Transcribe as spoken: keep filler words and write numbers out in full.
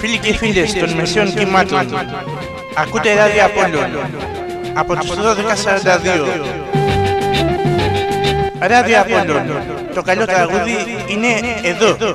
Φίλοι και φίλες των μεσαίων κυμάτων, ακούτε ράδιο Απόλλων από τους δώδεκα σαράντα δύο. Ράδιο Απόλλων, το καλό τραγούδι είναι εδώ.